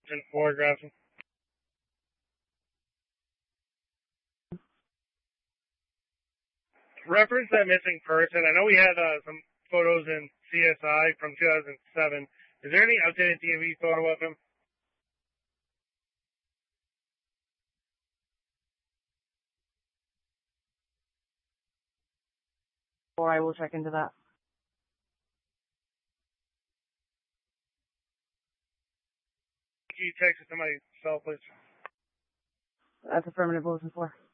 and photographs. Reference that missing person. I know we had some photos in CSI from 2007. Is there any updated DMV photo of him? Or I will check into that. Can you text it to my cell, please? That's affirmative, Wilson 4.